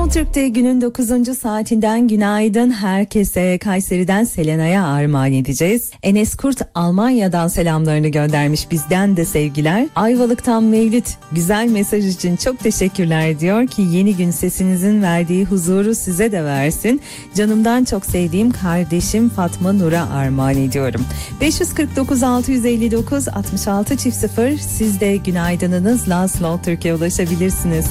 Slow Türk'te günün 9. saatinden günaydın herkese. Kayseri'den Selena'ya armağan edeceğiz. Enes Kurt Almanya'dan selamlarını göndermiş, bizden de sevgiler. Ayvalık'tan Mevlüt güzel mesaj için çok teşekkürler diyor ki yeni gün sesinizin verdiği huzuru size de versin. Canımdan çok sevdiğim kardeşim Fatma Nur'a armağan ediyorum. 549 659 66 0 siz de günaydınınızla Slow Türk'e ulaşabilirsiniz.